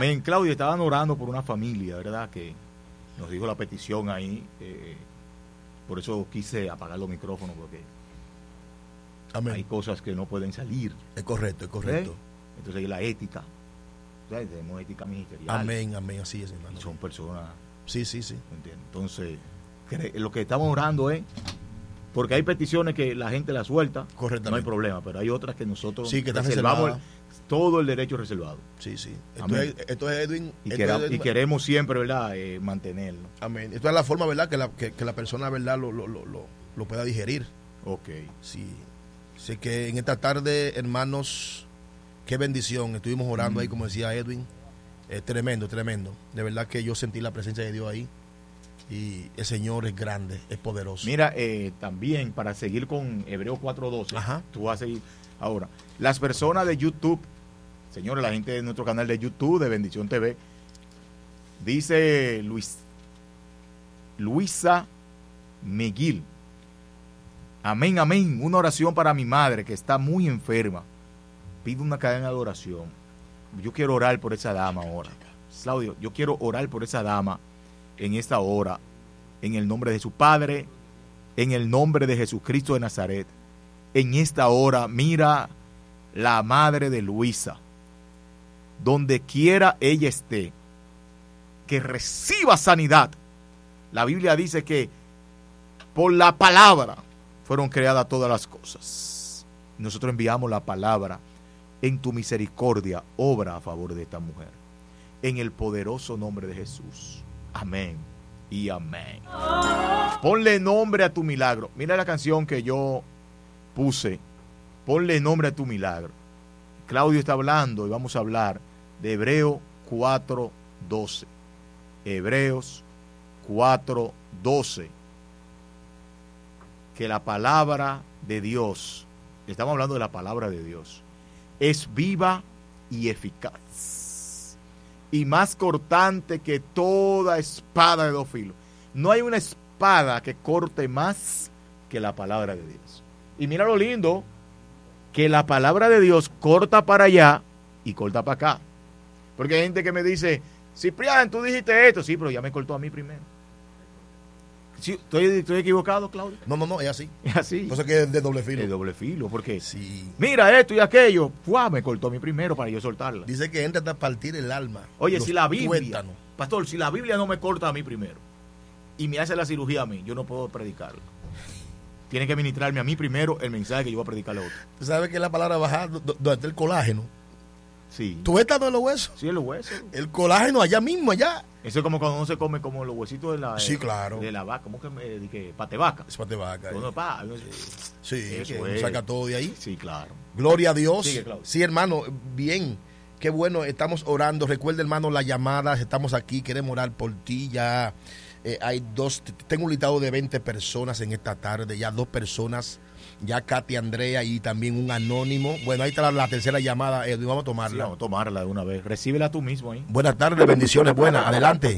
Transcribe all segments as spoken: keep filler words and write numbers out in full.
Amén. Claudio, estaban orando por una familia, ¿verdad? Que nos dijo la petición ahí. Eh, por eso quise apagar los micrófonos, porque Amén. Hay cosas que no pueden salir. Es correcto, es correcto. ¿Eh? Entonces hay la ética. ¿Sabes? Tenemos ética ministerial. Amén, amén, así es, hermano. Y son personas. Sí, sí, sí. ¿Entiendes? Entonces, lo que estamos orando es, porque hay peticiones que la gente la suelta, no hay problema, pero hay otras que nosotros sí, que reservamos el, todo el derecho reservado. Sí, sí. Esto es, esto es Edwin. Y, esto quera, es Edwin, y queremos siempre, ¿verdad?, eh, mantenerlo. Amén. Esto es la forma, ¿verdad?, que la, que, que la persona, ¿verdad?, lo, lo, lo, lo, lo pueda digerir. Ok. Sí. Sé que en esta tarde, hermanos, qué bendición. Estuvimos orando mm. ahí, como decía Edwin. Eh, tremendo, tremendo. De verdad que yo sentí la presencia de Dios ahí. Y el Señor es grande, es poderoso. Mira, eh, también para seguir con Hebreos cuatro doce, tú vas a seguir ahora. Las personas de YouTube, señores, la gente de nuestro canal de YouTube, de Bendición T V, dice Luis, Luisa Miguel. Amén, amén. Una oración para mi madre que está muy enferma. Pido una cadena de oración. Yo quiero orar por esa dama ahora. Claudio, yo quiero orar por esa dama en esta hora, en el nombre de su Padre, en el nombre de Jesucristo de Nazaret. En esta hora, mira la madre de Luisa, donde quiera ella esté, que reciba sanidad. La Biblia dice que por la palabra fueron creadas todas las cosas. Nosotros enviamos la palabra. En tu misericordia, obra a favor de esta mujer. En el poderoso nombre de Jesús. Amén y amén. Ponle nombre a tu milagro. Mira la canción que yo puse. Ponle nombre a tu milagro. Claudio está hablando y vamos a hablar de Hebreos cuatro doce. Hebreos cuatro doce. Que la palabra de Dios, estamos hablando de la palabra de Dios, es viva y eficaz, y más cortante que toda espada de dos filos. No hay una espada que corte más que la palabra de Dios. Y mira lo lindo, que la palabra de Dios corta para allá y corta para acá. Porque hay gente que me dice, Ciprián, tú dijiste esto. Sí, pero ya me cortó a mí primero. Sí, ¿estoy, ¿Estoy equivocado, Claudio? No, no, no, es así. Es así. Entonces que es de doble filo. Es de doble filo, porque sí. Mira esto y aquello. ¡Fua! Me cortó a mí primero para yo soltarla. Dice que entra hasta partir el alma. Oye, si la Biblia, tuétanos. Pastor, si la Biblia no me corta a mí primero y me hace la cirugía a mí, yo no puedo predicarla. Tiene que ministrarme a mí primero el mensaje que yo voy a predicarle a otro. ¿Tú sabes que es la palabra bajar donde está el colágeno? Sí. Tuétano en los huesos. Sí, en los huesos. El colágeno allá mismo, allá. Eso es como cuando uno se come como los huesitos de la, sí, claro. de la vaca. ¿Cómo que me dije? Patevaca. Es patevaca. Uno, pa, sí, eso que es. Saca todo de ahí. Sí, claro. Gloria a Dios. Sigue, Claudio. Sí, hermano, bien. Qué bueno, estamos orando. Recuerda, hermano, las llamadas. Estamos aquí, queremos orar por ti. Ya eh, hay dos, tengo un listado de veinte personas en esta tarde. Ya dos personas. Ya Katy Andrea y también un anónimo. Bueno, ahí está la, la tercera llamada, Edwin, vamos a tomarla. Sí, vamos a tomarla de una vez. Recíbela tú mismo ahí. Buenas tardes, bendiciones, buenas. Adelante.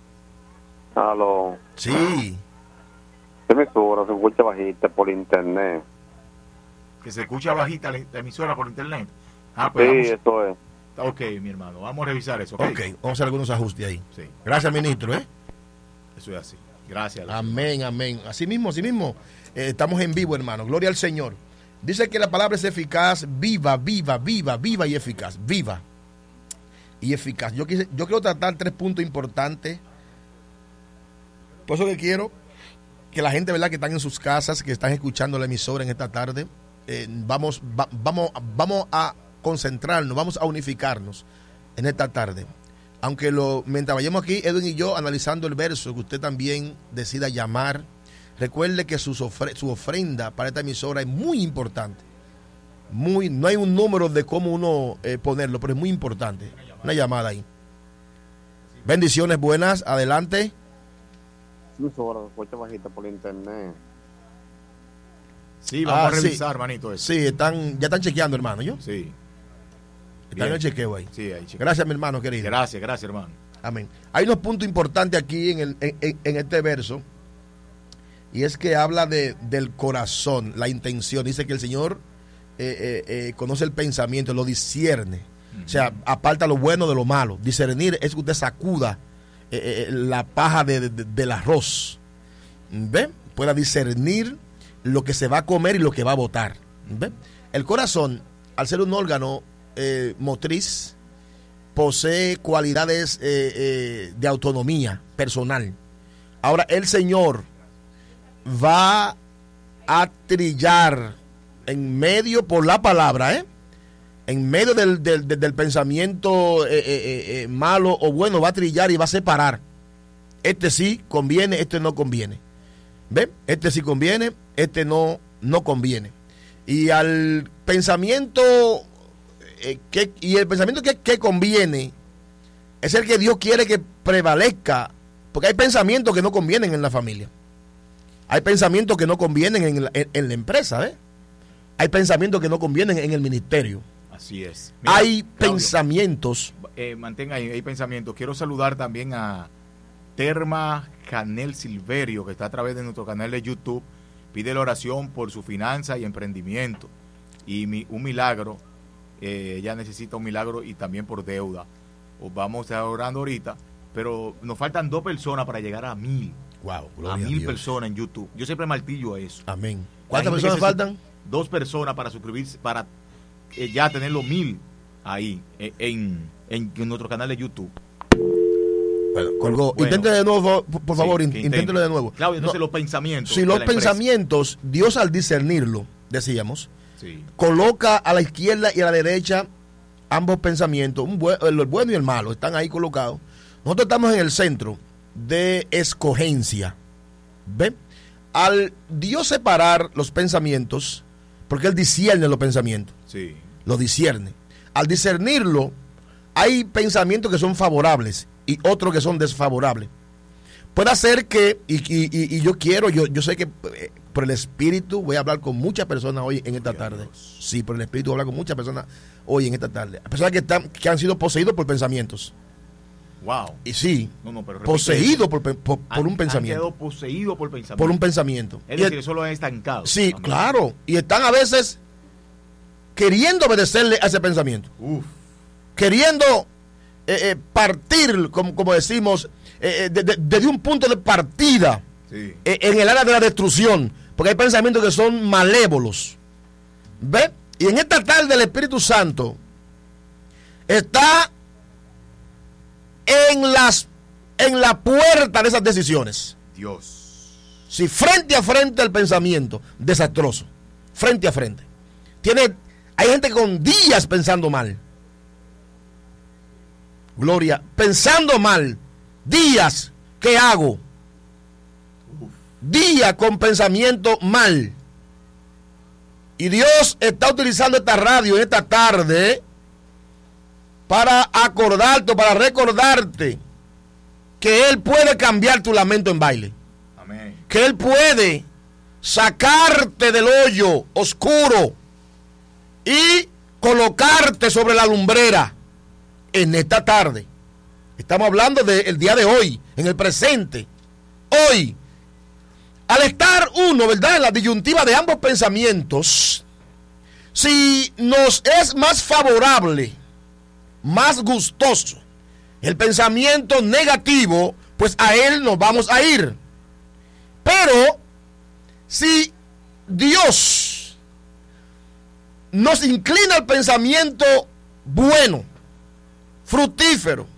Aló. Sí. ¿Qué emisora se escucha bajita por internet? Que se escucha bajita la emisora por internet. Ah, pues sí, vamos. eso es. Ok, mi hermano, vamos a revisar eso. Ok, okay, vamos a hacer algunos ajustes ahí. Sí. Gracias, ministro, ¿eh? Eso es así. Gracias. Amén, amén. Así mismo, así mismo. Eh, estamos en vivo, hermano. Gloria al Señor. Dice que la palabra es eficaz, viva, viva, viva, viva y eficaz. Viva y eficaz. Yo, quise, yo quiero tratar tres puntos importantes. Por eso que quiero que la gente, ¿verdad?, que están en sus casas, que están escuchando la emisora en esta tarde, eh, vamos, va, vamos, vamos a concentrarnos, vamos a unificarnos en esta tarde. Aunque lo, mientras vayamos aquí, Edwin y yo, analizando el verso, que usted también decida llamar. Recuerde que su, ofre, su ofrenda para esta emisora es muy importante. Muy, no hay un número de cómo uno eh, ponerlo, pero es muy importante. Una llamada ahí. Bendiciones buenas, adelante. Emisora se escucha bajita por internet. Sí, vamos ah, a revisar, sí. hermanito. Eso. Sí, están, ya están chequeando, hermano, ¿yo? Sí. Están en el chequeo ahí. Sí, ahí chequeo. Gracias, mi hermano querido. Gracias, gracias, hermano. Amén. Hay unos puntos importantes aquí en, el, en, en, en este verso. Y es que habla de, del corazón, la intención. Dice que el Señor eh, eh, eh, conoce el pensamiento, lo discierne. Uh-huh. O sea, aparta lo bueno de lo malo. Discernir es que usted sacuda eh, eh, la paja de, de, del arroz. ¿Ve? Pueda discernir lo que se va a comer y lo que va a botar. ¿Ve? El corazón, al ser un órgano eh, motriz, posee cualidades eh, eh, de autonomía personal. Ahora, el Señor va a trillar en medio por la palabra, ¿eh? en medio del, del, del, del pensamiento eh, eh, eh, malo o bueno, va a trillar y va a separar. Este sí conviene, este no conviene. ¿Ven? Este sí conviene, este no, no conviene. Y al pensamiento eh, que, y el pensamiento que, que conviene es el que Dios quiere que prevalezca, porque hay pensamientos que no convienen en la familia. Hay pensamientos que no convienen en la, en, en la empresa, ¿eh? Hay pensamientos que no convienen en el ministerio. Así es. Mira, hay Claudio, pensamientos. Eh, mantenga ahí, hay pensamientos. Quiero saludar también a Terma Canel Silverio, que está a través de nuestro canal de YouTube. Pide la oración por su finanza y emprendimiento. Y mi, un milagro. Eh, ella necesita un milagro y también por deuda. Os vamos a estar orando ahorita. Pero nos faltan dos personas para llegar a mil. Wow, a mil a personas en YouTube. Yo siempre martillo a eso. Amén. ¿Cuántas personas faltan? Dos personas para suscribirse, para eh, ya tener los mil ahí eh, en, en, en nuestro canal de YouTube. Bueno, colgó. Bueno, inténtelo de nuevo, por, por favor, sí, inténtelo de nuevo. Claudio, entonces no, los pensamientos. Si los pensamientos, empresa. Dios al discernirlo, decíamos, sí. coloca a la izquierda y a la derecha ambos pensamientos, un buen, el bueno y el malo, están ahí colocados. Nosotros estamos en el centro de escogencia. ¿Ven? Al Dios separar los pensamientos, porque Él discierne los pensamientos, sí. Lo discierne. Al discernirlo, hay pensamientos que son favorables y otros que son desfavorables. Puede ser que, y, y, y yo quiero, yo, yo sé que eh, por el Espíritu voy a hablar con muchas personas hoy en esta tarde. Dios. Sí, por el Espíritu voy a hablar con muchas personas hoy en esta tarde. Personas que, están, que han sido poseídos por pensamientos. Wow. Y sí, no, no, pero poseído por, por, por han, un pensamiento. Han quedado poseído por pensamiento. Por un pensamiento. Es decir, eso lo han estancado. Sí, también. Claro. Y están a veces queriendo obedecerle a ese pensamiento. Uf. Queriendo eh, eh, partir, como, como decimos, eh, desde de, de un punto de partida, sí. eh, en el área de la destrucción. Porque hay pensamientos que son malévolos. ¿Ve? Y en esta tarde el Espíritu Santo está en las en la puerta de esas decisiones. Dios. Si frente a frente al pensamiento desastroso, frente a frente. Tiene, hay gente con días pensando mal. Gloria, pensando mal. Días, ¿qué hago? Uf. Días con pensamiento mal. Y Dios está utilizando esta radio en esta tarde para acordarte, para recordarte que Él puede cambiar tu lamento en baile. Amén. Que Él puede sacarte del hoyo oscuro y colocarte sobre la lumbrera en esta tarde. Estamos hablando del día de hoy, en el presente. Hoy, al estar uno, ¿verdad?, en la disyuntiva de ambos pensamientos, si nos es más favorable, más gustoso el pensamiento negativo, pues a él nos vamos a ir. Pero si Dios nos inclina al pensamiento bueno, fructífero,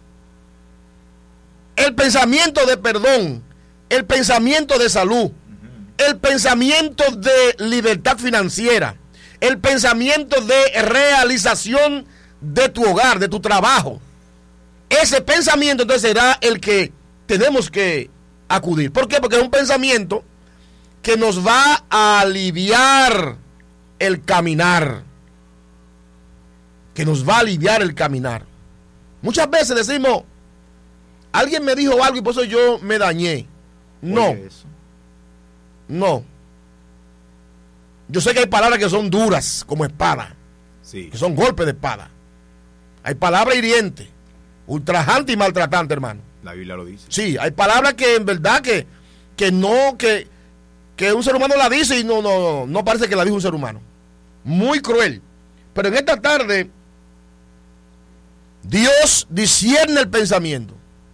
el pensamiento de perdón, el pensamiento de salud, el pensamiento de libertad financiera, el pensamiento de realización de tu hogar, de tu trabajo, ese pensamiento entonces será el que tenemos que acudir. ¿Por qué? Porque es un pensamiento que nos va a aliviar el caminar, que nos va a aliviar el caminar. Muchas veces decimos, alguien me dijo algo y por eso yo me dañé. No, no. Yo sé que hay palabras que son duras como espada, sí, que son golpes de espada. Hay palabras hirientes, ultrajantes y maltratantes, hermano. La Biblia lo dice. Sí, hay palabras que en verdad que, que no, que, que un ser humano la dice y no, no, no parece que la dijo un ser humano. Muy cruel. Pero en esta tarde Dios discierne el pensamiento.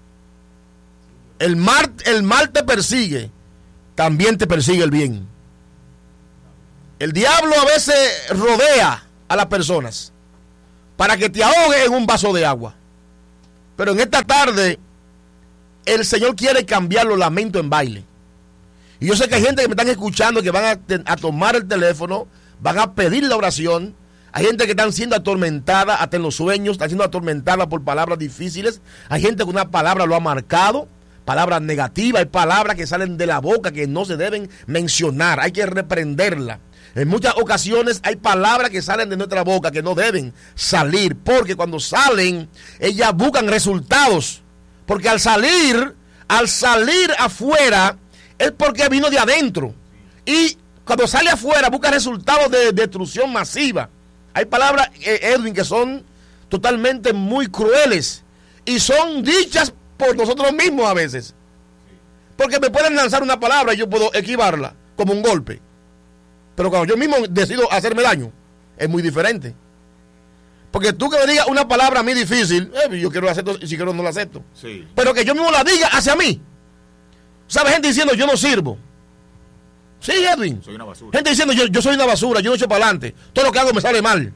El mal, el mal te persigue, también te persigue el bien. El diablo a veces rodea a las personas para que te ahogue en un vaso de agua. Pero en esta tarde el Señor quiere cambiar los lamentos en baile. Y yo sé que hay gente que me están escuchando que van a, a tomar el teléfono, van a pedir la oración. Hay gente que están siendo atormentada hasta en los sueños, están siendo atormentada por palabras difíciles. Hay gente que una palabra lo ha marcado, palabras negativas, hay palabras que salen de la boca que no se deben mencionar, hay que reprenderla. En muchas ocasiones hay palabras que salen de nuestra boca que no deben salir, porque cuando salen, ellas buscan resultados. Porque al salir, al salir afuera, es porque vino de adentro. Y cuando sale afuera, busca resultados de destrucción masiva. Hay palabras, eh, Edwin, que son totalmente muy crueles y son dichas por nosotros mismos a veces. Porque me pueden lanzar una palabra y yo puedo esquivarla como un golpe. Pero cuando yo mismo decido hacerme daño, es muy diferente. Porque tú que me digas una palabra a mí difícil, eh, yo quiero acepto y si quiero no la acepto. Sí. Pero que yo mismo la diga hacia mí. ¿Sabes? Gente diciendo yo no sirvo. Sí, Edwin. Soy una basura. Gente diciendo yo, yo soy una basura, yo no echo para adelante. Todo lo que hago me sale mal.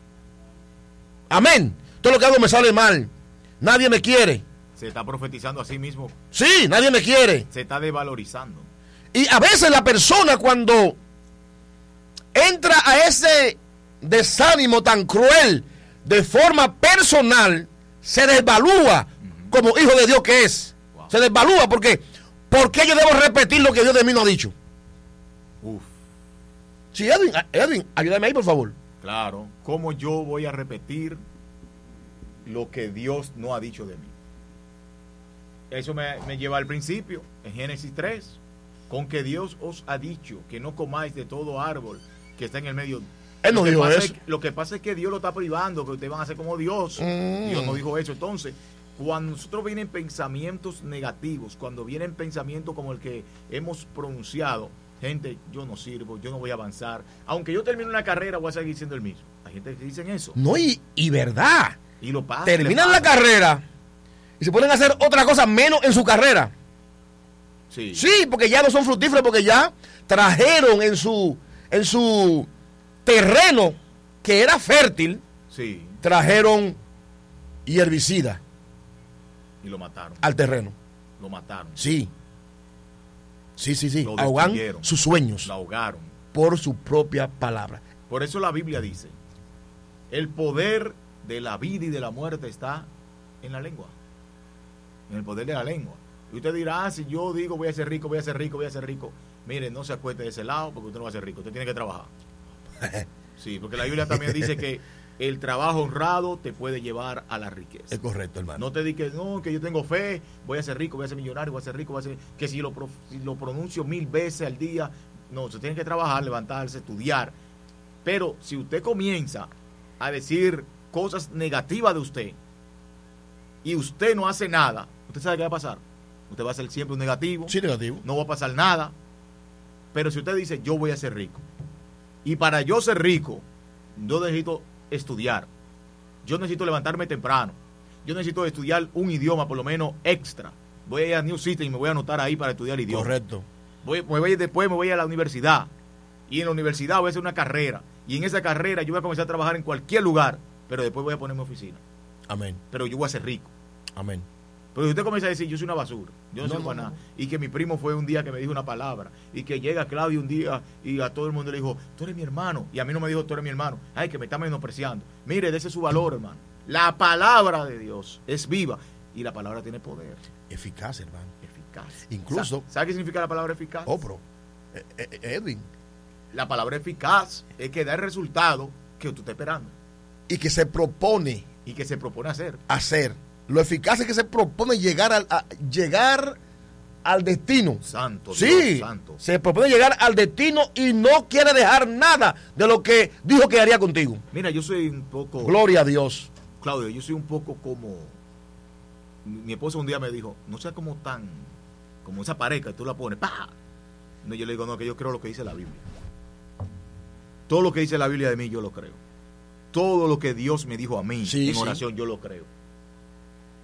Amén. Todo lo que hago me sale mal. Nadie me quiere. Se está profetizando a sí mismo. Sí, nadie me quiere. Se está desvalorizando. Y a veces la persona cuando entra a ese desánimo tan cruel de forma personal, se desvalúa uh-huh. como hijo de Dios que es. Wow. Se desvalúa porque ¿por qué yo debo repetir lo que Dios de mí no ha dicho? Uf. Sí, Edwin, Edwin, ayúdame ahí por favor. Claro, ¿cómo yo voy a repetir lo que Dios no ha dicho de mí? Eso me, me lleva al principio, en Génesis tres, con que Dios os ha dicho que no comáis de todo árbol que está en el medio. Él no lo dijo eso. Es, lo que pasa es que Dios lo está privando, que ustedes van a ser como Dios. Mm. Dios no dijo eso. Entonces, cuando nosotros vienen pensamientos negativos, cuando vienen pensamientos como el que hemos pronunciado, gente, yo no sirvo, yo no voy a avanzar. Aunque yo termine una carrera, voy a seguir siendo el mismo. Hay gente que dicen eso. No, y, y verdad. Y lo pasa. Terminan la carrera y se ponen a hacer otra cosa menos en su carrera. Sí. Sí, porque ya no son fructíferos, porque ya trajeron en su, en su terreno que era fértil, sí. trajeron y herbicida. Y lo mataron. Al terreno. Lo mataron. Sí. Sí, sí, sí. Ahogan sus sueños. Lo ahogaron. Por su propia palabra. Por eso la Biblia dice, el poder de la vida y de la muerte está en la lengua. En el poder de la lengua. Y usted dirá, ah, si yo digo voy a ser rico, voy a ser rico, voy a ser rico. Mire, no se acueste de ese lado porque usted no va a ser rico. Usted tiene que trabajar. Sí, porque la Biblia también dice que el trabajo honrado te puede llevar a la riqueza. Es correcto, hermano. No te digas, no, que yo tengo fe, voy a ser rico, voy a ser millonario, voy a ser rico, voy a ser... Que si lo, si lo pronuncio mil veces al día, no, usted tiene que trabajar, levantarse, estudiar. Pero si usted comienza a decir cosas negativas de usted y usted no hace nada, ¿usted sabe qué va a pasar? Usted va a ser siempre un negativo. Sí, negativo. No va a pasar nada. Pero si usted dice, yo voy a ser rico, y para yo ser rico, yo necesito estudiar, yo necesito levantarme temprano, yo necesito estudiar un idioma por lo menos extra, voy a ir a New City y me voy a anotar ahí para estudiar el idioma. Correcto. Voy, me voy, después me voy a la universidad, y en la universidad voy a hacer una carrera, y en esa carrera yo voy a comenzar a trabajar en cualquier lugar, pero después voy a poner mi oficina. Amén. Pero yo voy a ser rico. Amén. Pero si usted comienza a decir, yo soy una basura, yo no, no soy para no, nada, no. y que mi primo fue un día que me dijo una palabra, y que llega Claudio un día y a todo el mundo le dijo, tú eres mi hermano, y a mí no me dijo, tú eres mi hermano, ay, que me está menospreciando. Mire, ese es su valor, hermano. La palabra de Dios es viva, y la palabra tiene poder. Eficaz, hermano. Eficaz. Incluso. ¿Sabe qué significa la palabra eficaz? Oh, bro. Eh, eh, Edwin. La palabra eficaz es que da el resultado que tú estás esperando. Y que se propone. Y que se propone hacer. Hacer. Lo eficaz es que se propone llegar al, a, llegar al destino. Santo, sí, Dios, santo. Se propone llegar al destino y no quiere dejar nada de lo que dijo que haría contigo. Mira, yo soy un poco... Gloria a Dios. Claudio, yo soy un poco como... Mi esposa un día me dijo, no sea como tan... Como esa pared que tú la pones, ¡pah! No, yo le digo, no, que yo creo lo que dice la Biblia. Todo lo que dice la Biblia de mí, yo lo creo. Todo lo que Dios me dijo a mí sí, en sí. oración, yo lo creo.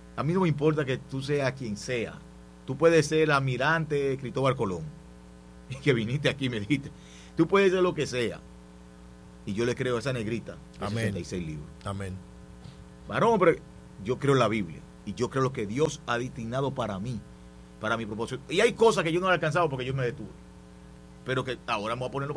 A mí no me importa que tú seas quien sea. Tú puedes ser el almirante Cristóbal Colón, y que viniste aquí y me dijiste. Tú puedes ser lo que sea. Y yo le creo a esa negrita de Amén. sesenta y seis libros. Amén. Varón, pero yo creo en la Biblia. Y yo creo lo que Dios ha destinado para mí, para mi propósito. Y hay cosas que yo no he alcanzado porque yo me detuve. Pero que ahora me voy a ponerlo